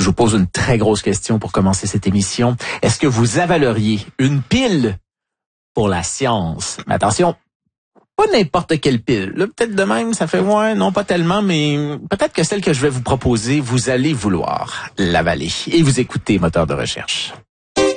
vous pose une très grosse question pour commencer cette émission. Est-ce que vous avaleriez une pile pour la science? Mais attention, pas n'importe quelle pile. Là, peut-être de même, ça fait ouais, non pas tellement, mais peut-être que celle que je vais vous proposer, vous allez vouloir l'avaler. Et vous écoutez Moteur de recherche.